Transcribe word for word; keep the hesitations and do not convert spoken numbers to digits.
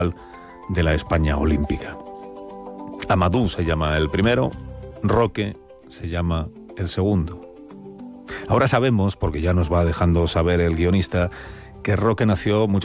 de la España olímpica. Amadou se llama el primero, Roque se llama el segundo. Ahora sabemos, porque ya nos va dejando saber el guionista, que Roque nació mucho